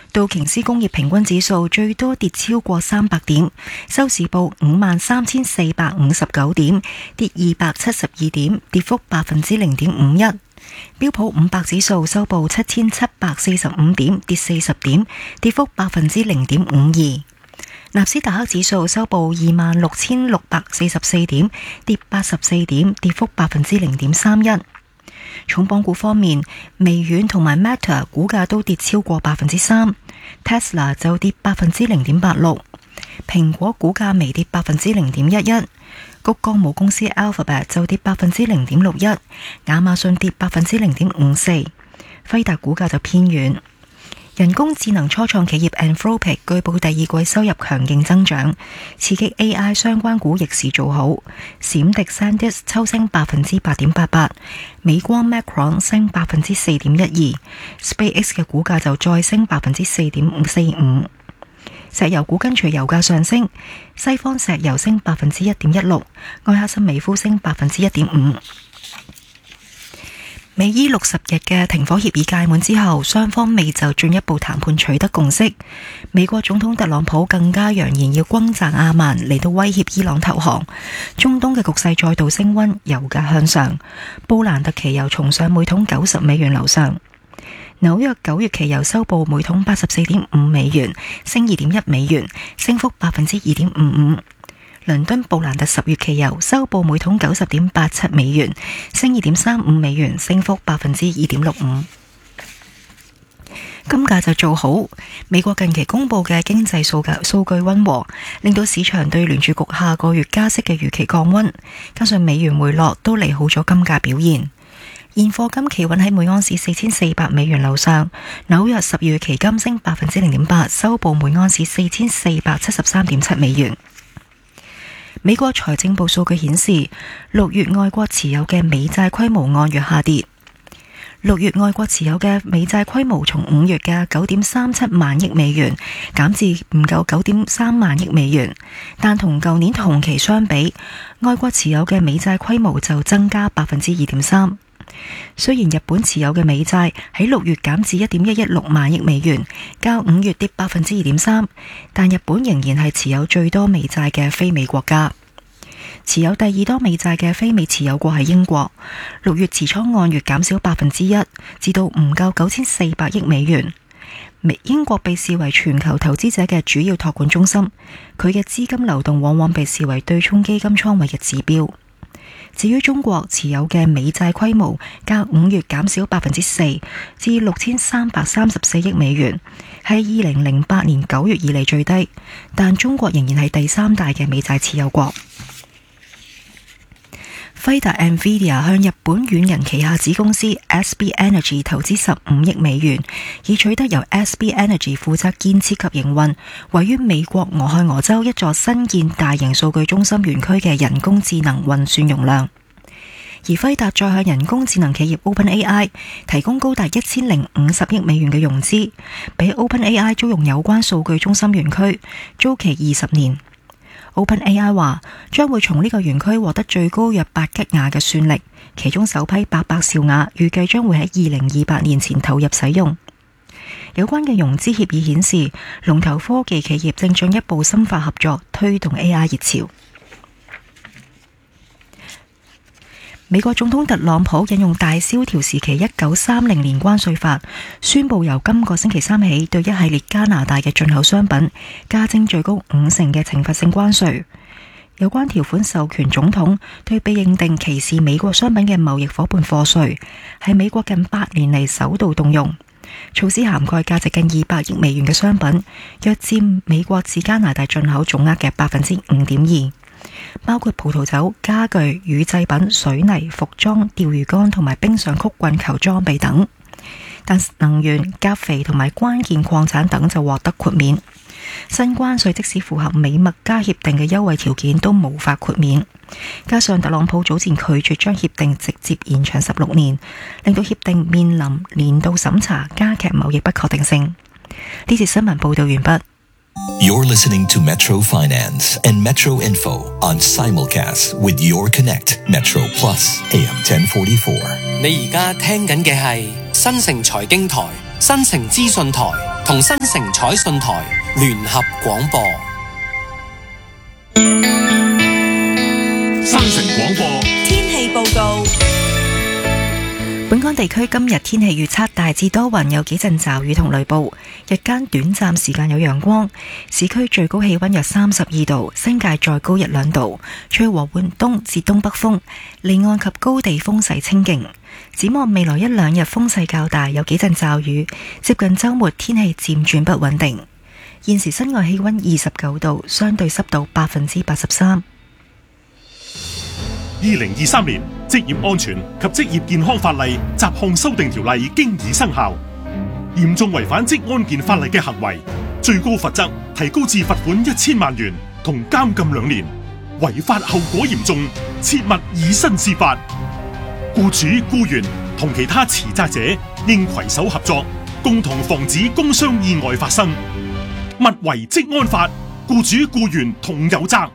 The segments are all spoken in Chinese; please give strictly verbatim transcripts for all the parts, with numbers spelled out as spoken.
道瓊斯工業平均指數最多跌超過三百點，收市報五萬三千四百五十九點，跌二百七十二點，跌幅百分之零點五一。標普五百指數收報七千七百四十五點，跌四十點，跌幅百分之零點五二。納斯達克指數收報二萬六千六百四十四點，跌八十四點，跌幅百分之零點三一。重磅股方面，微軟同埋 Meta 股價都跌超過百分之三 ，Tesla 就跌百分之零點八六，蘋果股價微跌百分之零點一一，谷歌母公司 Alphabet 就跌百分之零點六一，亞馬遜跌百分之零點五四，輝達股價就偏軟。人工智能初創企業 Anthropic 據報第二季收入強勁增長，刺激 A I 相關股逆市做好。閃迪 SanDisk 抽升百分之八點八八，美光 Micron 升百分之四點一二 ，SpaceX 嘅股價就再升百分之四點五四五。石油股跟隨油價上升，西方石油升百分之一點一六，埃克森美孚升百分之一點五。美伊六十日嘅停火協議屆滿之後，雙方未就進一步談判取得共識。美國總統特朗普更加揚言要轟炸阿曼嚟到威脅伊朗投降。中東嘅局勢再度升溫，油價向上，布蘭特期油重上每桶九十美元樓上。紐約九月期油收報每桶八十四點五美元，升二點一美元，升幅百分之二點五五。倫敦布蘭特十月期油收報每桶九十點八七美元，升二點三五美元，升幅百分之二點六五。金價就做好，美國近期公布嘅經濟數據數據溫和，令到市場對聯儲局下個月加息嘅預期降溫，加上美元回落都利好咗金價表現。現貨金企穩喺每盎司四千四百美元樓上，紐約十二月期金升百分之零點八，收報每盎司四千四百七十三點七美元。美國財政部數據顯示，六月外國持有嘅美債規模按月下跌。六月外國持有嘅美債規模從五月嘅九點三七萬億美元減至唔夠九點三萬億美元，但同舊年同期相比，外國持有嘅美債規模就增加百分之二點三。雖然日本持有嘅美債喺六月減至一點一一六萬億美元，較五月跌百分之二點三，但日本仍然係持有最多美債嘅非美國家。持有第二多美債嘅非美持有國係英國，六月持倉按月減少百分之一，至到唔夠九千四百億美元。英國被視為全球投資者嘅主要託管中心，佢嘅資金流動往往被視為對沖基金倉位嘅指標。至於中國持有嘅美債規模較五月減少百分之四，至六千三百三十四億美元，係二零零八年九月以嚟最低，但中國仍然係第三大嘅美債持有國。輝達 Nvidia 向日本軟銀旗下子公司 S B Energy 投資十五億美元，以取得由 S B Energy 負責建設及營運位於美國俄亥俄州一座新建大型數據中心園區嘅人工智能運算容量。而輝達再向人工智能企業 OpenAI 提供高達一千零五十億美元嘅融資，俾 OpenAI 租用有關數據中心園區，租期二十年。OpenAI 話將會從呢個園區獲得最高約八吉瓦嘅算力，其中首批八百兆瓦預計將會喺二零二八年前投入使用。有關嘅融資協議顯示，龍頭科技企業正進一步深化合作，推動 A I 熱潮。美國總統特朗普引用大蕭條時期一九三零年關稅法，宣布由今個星期三起對一系列加拿大嘅進口商品加徵最高五成嘅懲罰性關稅。有關條款授權總統對被認定歧視美國商品嘅貿易夥伴課稅，係美國近八年嚟首度動用。措施涵蓋價值近二百億美元嘅商品，約佔美國自加拿大進口總額嘅百分之五點二。包括葡萄酒、家具、乳製品、水泥、服裝、釣魚竿同埋冰上曲棍球裝備等，但能源、鉀肥同埋關鍵礦產等就獲得豁免。新關稅即使符合美墨加協定嘅優惠條件都無法豁免，加上特朗普早前拒絕將協定直接延長十六年，令到協定面臨年度審查，加劇貿易不確定性。呢節新聞報道完畢。 You're listening to Metro Finance and Metro Info on simulcast with Your Connect Metro Plus A M ten forty-four。 你而家聽緊嘅係新城財經台、新城資訊台。 同新城彩信台聯合廣播。 新城廣播天氣報告。 本港地區今日天氣預測大致多雲，有幾陣驟雨同雷暴，日間短暫時間有陽光，市區最高氣溫約三十二度，新界再高一兩度，吹和緩東至東北風，離岸及高地風勢清勁。展望未來一兩日風勢較大，有幾陣驟雨，接近週末天氣漸轉不穩定。現時室外氣溫二十九度，相對濕度百分之八十三。 二零二三年職業安全及職業健康法例雜項修訂條例經已生效，嚴重違反職安健法例嘅行為，最高罰則提高至罰款一千萬元同監禁兩年，違法後果嚴重，切勿以身試法。僱主、僱員同其他持責者應攜手合作，共同防止工傷意外發生。勿違職安法，僱主僱員同有責。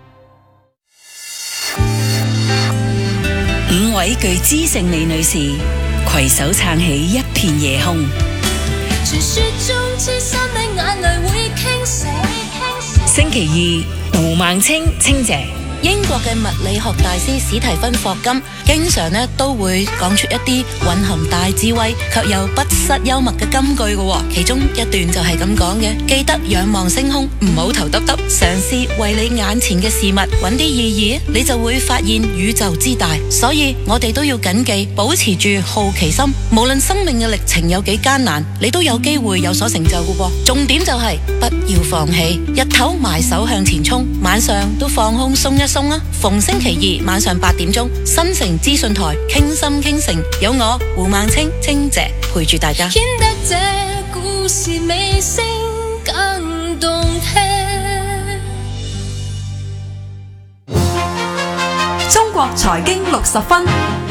五位具知性美女士攜手撐起一片夜空。 傳說中痴心的眼淚會傾瀉。 星期二，胡孟青青姐。 英國嘅物理學大師史提芬霍金經常咧都會講出一啲蘊含大智慧卻又不失幽默嘅金句嘅，其中一段就係咁講嘅：記得仰望星空，唔好頭耷耷，嘗試為你眼前嘅事物揾啲意義，你就會發現宇宙之大。所以我哋都要謹記，保持住好奇心，無論生命嘅歷程有幾艱難，你都有機會有所成就嘅噃。重點就係不要放棄，日頭埋手向前衝，晚上都放空鬆一鬆啊！逢星期二晚上八點鐘，新城資訊台傾心傾城，有我胡孟青青姐陪住大家。 顯得這故事尾聲更動聽。 中國財經六十分。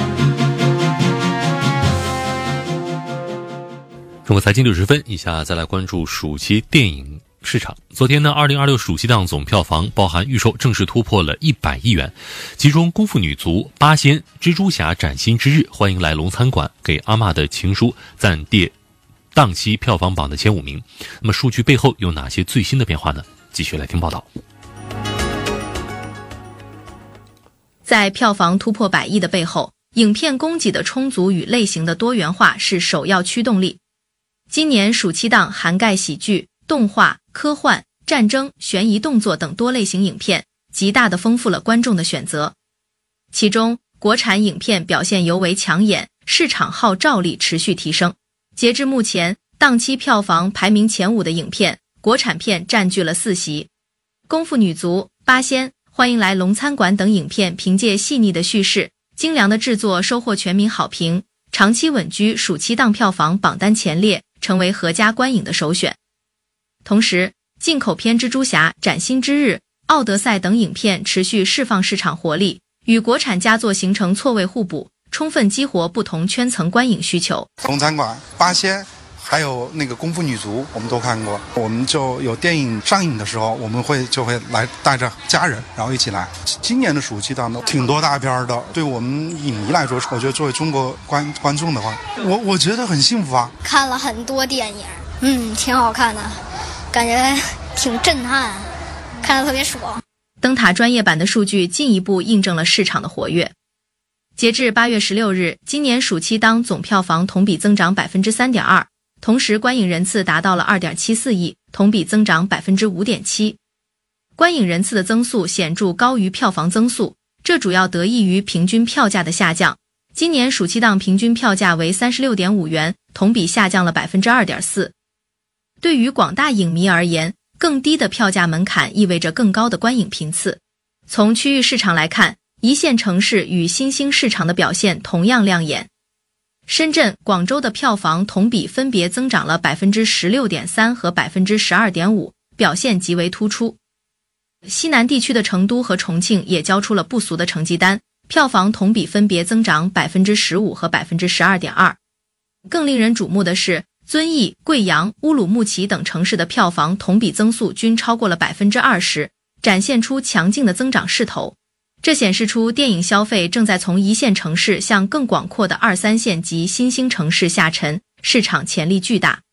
中國財經六十分，以下再來關注暑期電影市場。昨天呢，二零二六暑期檔總票房包含預售正式突破了一百億元，其中《功夫女足》、《八仙》、《蜘蛛俠：嶄新之日》、《歡迎來龍餐館》、《給阿嬷的情書》暫列檔期票房榜的前五名。那麼數據背後有哪些最新的變化呢？繼續來聽報道。 在票房突破百億的背後，影片供給的充足與類型的多元化是首要驅動力。今年暑期檔涵蓋喜劇、動畫、科幻、戰爭、懸疑動作等多類型影片，極大地豐富了觀眾的選擇。其中，國產影片表現尤為搶眼，市場號召力持續提升。截至目前，檔期票房排名前五的影片，國產片佔據了四席。功夫女足、八仙、歡迎來龍餐館等影片憑借細膩的敘事、精良的製作收穫全民好評，長期穩居暑期檔票房榜單前列，成為合家觀影的首選。同時，進口片《蜘蛛俠：嶄新之日》、《奧德賽》等影片持續釋放市場活力，與國產佳作形成錯位互補，充分激活不同圈層觀影需求。 龍餐館、八仙，還有那個功夫女足，我們都看過。我們就有電影上映的時候，我們會就會來帶着家人，然後一起來。今年的暑期檔挺多大片的，對我們影迷來說，我覺得作為中國觀觀眾的話，我我覺得很幸福啊。 看了很多電影，嗯，挺好看的，感覺挺震撼，看得特別爽。 燈塔專業版的數據進一步印證了市場的活躍。截至八月十六日，今年暑期檔總票房同比增長百分之三點二，同時觀影人次達到了二點七四億，同比增長百分之五點七。觀影人次的增速顯著高於票房增速，這主要得益於平均票價的下降。今年暑期檔平均票價為三十六點五元，同比下降了百分之二點四。對於廣大影迷而言，更低的票價門檻意味着更高的觀影頻次。從區域市場來看，一線城市與新興市場的表現同樣亮眼。深圳、廣州的票房同比分別增長了百分之十六點三和百分之十二點五，表現極為突出。西南地區的成都和重慶也交出了不俗的成績單，票房同比分別增長百分之十五和百分之十二點二。更令人矚目的是，遵義、貴陽、烏魯木齊等城市的票房同比增速均超過了百分之二十，展現出強勁的增長勢頭。這顯示出電影消費正在從一線城市向更廣闊的二三線及新興城市下沉，市場潛力巨大。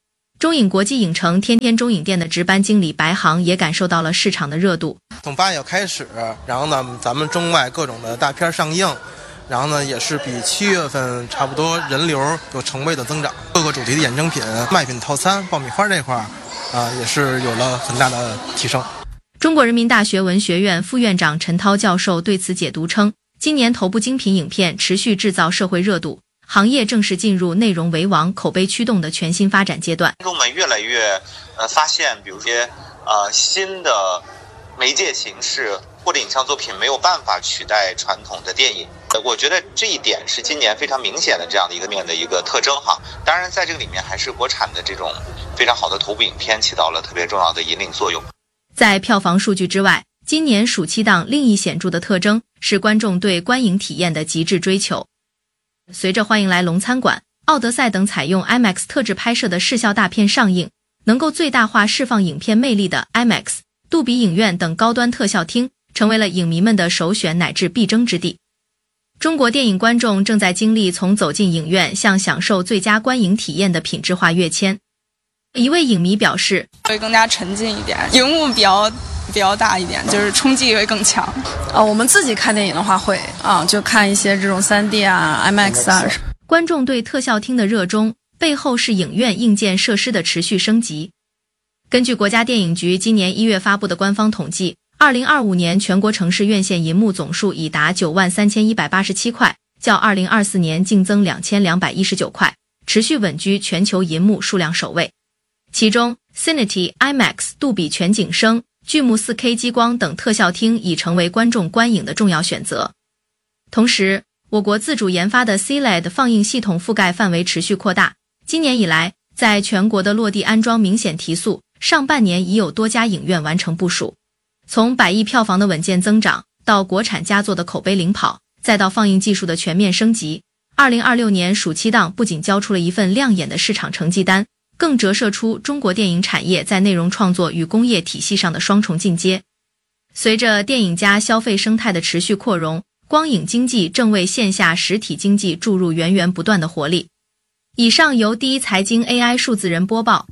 中影国际影城天天中影店的值班经理白航也感受到了市场的热度。 从八月开始，然后呢，咱们中外各种的大片上映，然后呢，也是比七月份差不多人流有成倍的增长。各个主题的衍生品、卖品套餐、爆米花这块儿啊，也是有了很大的提升。 中国人民大学文学院副院长陈涛教授对此解读称，今年头部精品影片持续制造社会热度，行业正是进入内容为王、口碑驱动的全新发展阶段。 观众们越来越呃发现，比如说呃新的媒介形式或者影像作品没有办法取代传统的电影。我觉得这一点是今年非常明显的这样的一个面的一个特征哈。当然，在这个里面还是国产的这种非常好的头部影片起到了特别重要的引领作用。 在票房数据之外，今年暑期档另一显著的特征是观众对观影体验的极致追求。随着欢迎来龙餐馆、奥德赛等采用 IMAX 特制拍摄的视效大片上映，能够最大化释放影片魅力的 IMAX、杜比影院等高端特效厅成为了影迷们的首选乃至必争之地。中国电影观众正在经历从走进影院向享受最佳观影体验的品质化跃迁。一位影迷表示， 会更加沉浸一点，荧幕比较比较大一点，就是冲击会更强。 呃，我们自己看电影的话会啊，就看一些这种 三 D 啊、IMAX 啊。 观众对特效厅的热衷，背后是影院硬件设施的持续升级。根据国家电影局今年一月发布的官方统计，二零二五年全国城市院线银幕总数已达九万三千一百八十七块，较二零二四年净增两千两百一十九块，持续稳居全球银幕数量首位。其中 Cinity、IMAX、杜比全景声、巨幕 四 K 激光等特效厅已成为观众观影的重要选择。同时，我国自主研发的 C L E D 放映系统覆盖范围持续扩大，今年以来，在全国的落地安装明显提速，上半年已有多家影院完成部署。从百亿票房的稳健增长，到国产佳作的口碑领跑，再到放映技术的全面升级，二零二六年暑期档不仅交出了一份亮眼的市场成绩单，更折射出中国电影产业在内容创作与工业体系上的双重进阶。随着电影加消费生态的持续扩容，光影经济正为线下实体经济注入源源不断的活力。以上由第一财经 A I 数字人播报。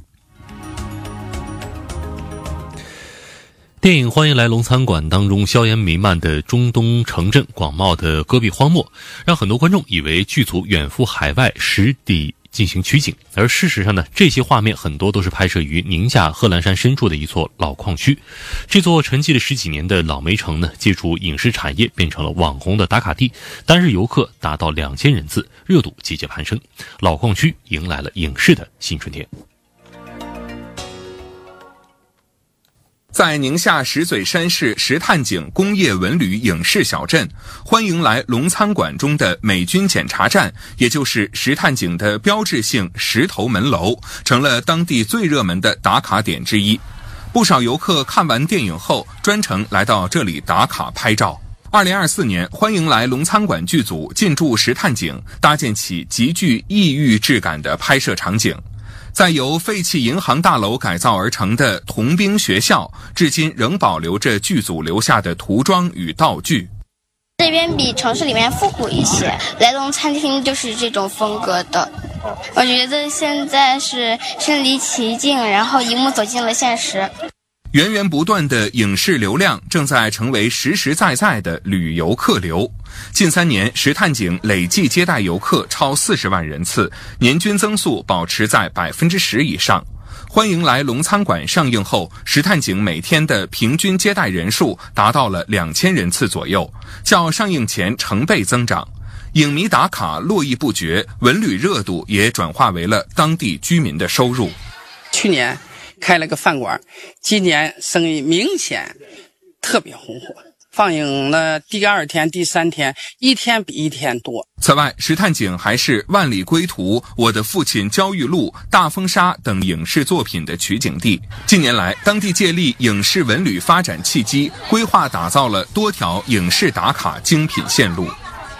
电影《欢迎来龙餐馆》当中硝烟弥漫的中东城镇广袤的戈壁荒漠，让很多观众以为剧组远赴海外实地进行取景，而事实上呢，这些画面很多都是拍摄于宁夏贺兰山深处的一座老矿区。这座沉寂了十几年的老煤城呢，借助影视产业变成了网红的打卡地，单日游客达到两千人次，热度节节攀升。老矿区迎来了影视的新春天。 在宁夏石嘴山市石炭井工业文旅影视小镇，欢迎来龙餐馆中的美军检查站，也就是石炭井的标志性石头门楼，成了当地最热门的打卡点之一。不少游客看完电影后，专程来到这里打卡拍照。二零二四年，欢迎来龙餐馆剧组进驻石炭井，搭建起极具异域质感的拍摄场景。在由废弃银行大楼改造而成的童兵学校，至今仍保留着剧组留下的涂装与道具。 这边比城市里面复古一些，来龙餐厅就是这种风格的。我觉得现在是身临其境，然后一幕走进了现实。 源源不断的影视流量正在成为实实在在的旅游客流。近三年，石炭井累计接待游客超四十万人次，年均增速保持在百分之十以上。欢迎来龙餐馆上映后，石炭井每天的平均接待人数达到了两千人次左右，较上映前成倍增长。影迷打卡络绎不绝，文旅热度也转化为了当地居民的收入。 去年开了个饭馆，今年生意明显特别红火，放映了第二天、第三天，一天比一天多。 此外，石炭井还是《万里归途》、《我的父亲焦裕禄》、《大风沙》等影视作品的取景地。近年来，当地借力影视文旅发展契机，规划打造了多条影视打卡精品线路。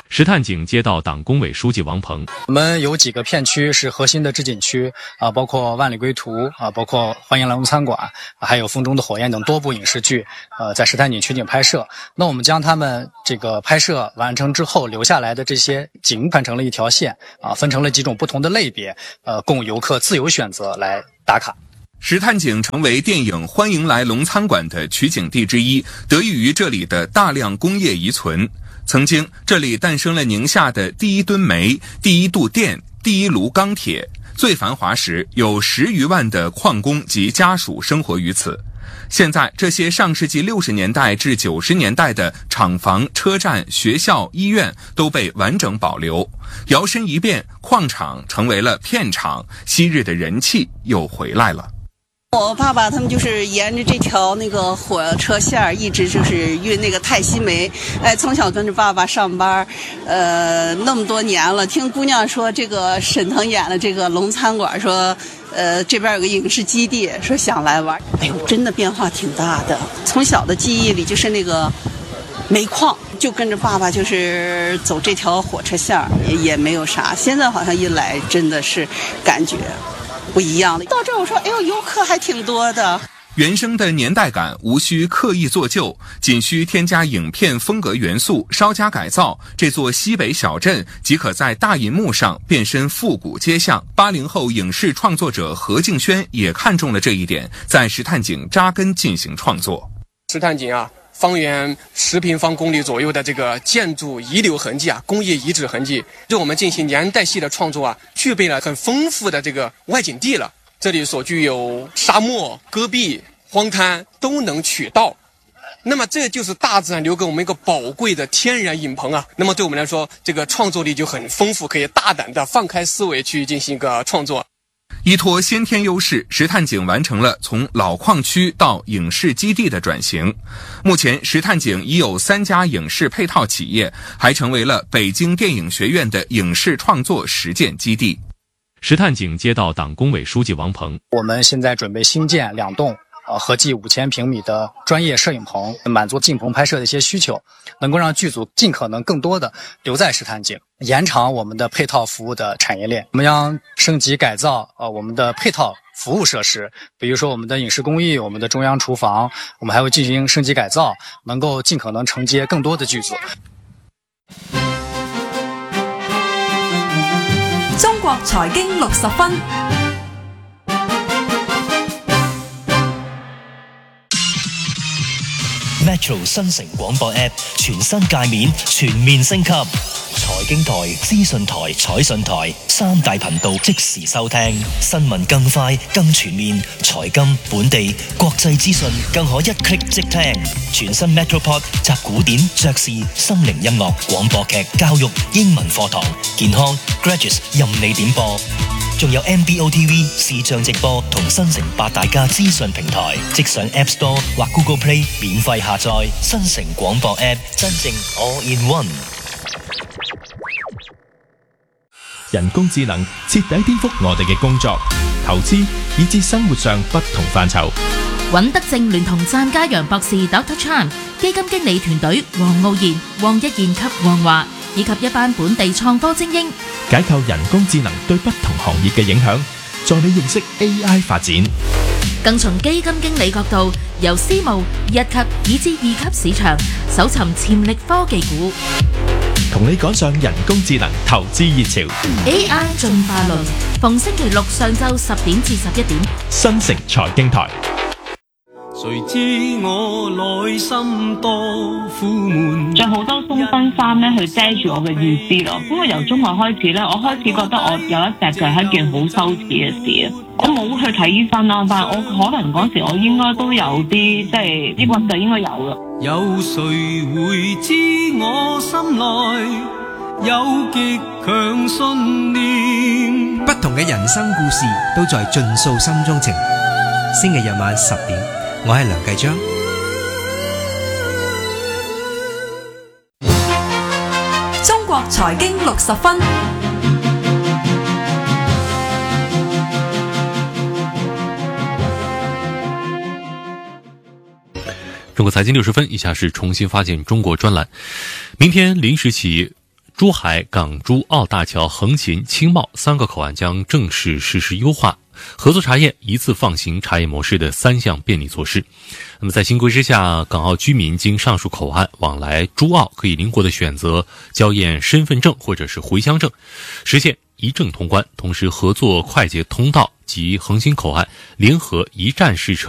石炭井街道党工委书记王鹏， 我们有几个片区是核心的制景区啊，包括万里归途啊，包括欢迎来龙餐馆，还有风中的火焰等多部影视剧，呃，在石炭井取景拍摄。那我们将他们这个拍摄完成之后留下来的这些景串成了一条线啊，分成了几种不同的类别，呃，供游客自由选择来打卡。 石炭井成为电影《欢迎来龙餐馆》的取景地之一，得益于这里的大量工业遗存。曾经，这里诞生了宁夏的第一吨煤、第一度电、第一炉钢铁。最繁华时，有十余万的矿工及家属生活于此。现在，这些上世纪六十年代至九十年代的厂房、车站、学校、医院都被完整保留。摇身一变，矿场成为了片场，昔日的人气又回来了。 我爸爸他们就是沿着这条那个火车线一直就是运那个泰西煤，哎，从小跟着爸爸上班，呃，那么多年了。听姑娘说，这个沈腾演的这个龙餐馆，说，呃，这边有个影视基地，说想来玩。哎呦，真的变化挺大的。从小的记忆里就是那个煤矿，就跟着爸爸就是走这条火车线，也也没有啥。现在好像一来，真的是感觉不一样的。到这儿我说，哎呦，游客还挺多的。 原生的年代感无需刻意做旧，仅需添加影片风格元素，稍加改造，这座西北小镇即可在大银幕上变身复古街巷。八零后影视创作者何敬轩也看中了这一点，在石炭井扎根进行创作。 石炭井啊，方圆十平方公里左右的这个建筑遗留痕迹啊，工业遗址痕迹，对我们进行年代系的创作啊，具备了很丰富的这个外景地了。这里所具有沙漠、戈壁、荒滩都能取到，那么这就是大自然留给我们一个宝贵的天然影棚啊。那么对我们来说，这个创作力就很丰富，可以大胆的放开思维去进行一个创作。 依托先天优势，石炭井完成了从老矿区到影视基地的转型。目前，石炭井已有三家影视配套企业，还成为了北京电影学院的影视创作实践基地。 石炭井街道党工委书记王鹏， 我们现在准备新建两栋呃，合计五千平米的专业摄影棚，满足镜棚拍摄的一些需求，能够让剧组尽可能更多的留在石炭井，延长我们的配套服务的产业链。我们将升级改造呃我们的配套服务设施，比如说我们的影视工艺、我们的中央厨房，我们还会进行升级改造，能够尽可能承接更多的剧组。 中國財經六十分。 Metro 新城廣播 App 全新界面全面升級，財經台、資訊台、彩訊台三大頻道即時收聽，新聞更快更全面，財金、本地、國際資訊更可一 click 即聽。全新 Metropod 集古典、爵士、心靈音樂、廣播劇、教育、英文課堂、健康、Graduates 任你點播。仲有 M B O T V 視像直播同新城八大家資訊平台，即上 App Store 或 Google Play 免費下載新城廣播 App， 真正 all in one。 人工智能徹底顛覆我哋嘅工作、投資以至生活上不同範疇。 尹德正聯同湛家陽博士 Doctor Chan、基金經理團隊黃傲然、黃一賢及黃華，以及一班本地創科精英， 解構人工智能對不同行業嘅影響，助你認識 A I 發展。 更從基金經理角度，由私募、一級以至二級市場，搜尋潛力科技股， 同你趕上人工智能投資熱潮。 A I 進化論，逢星期六上晝十點至十一點， 新城財經台。 誰知我內心多苦悶， 着好多鬆身衫咧去遮住我嘅意思咯。因為由中學開始咧，我開始覺得我有一隻腳係一件好羞恥嘅事啊。我冇去睇醫生啦，但係我可能嗰時我應該都有啲即係抑鬱就應該有啦。 有誰會知我心內有極強信念？ 不同嘅人生故事都在盡訴心中情。星期日晚十點。我係梁繼章。 中國財經六十分。 中国財經六十分，以下是重新發現中國專欄。明天零時起， 珠海、港珠澳大桥、横琴、青茂三个口岸将正式实施优化合作查验一次放行查验模式的三项便利措施。那么在新规之下，港澳居民经上述口岸往来珠澳可以灵活地选择交验身份证或者是回乡证，实现一证通关，同时合作快捷通道及横琴口岸联合一站式车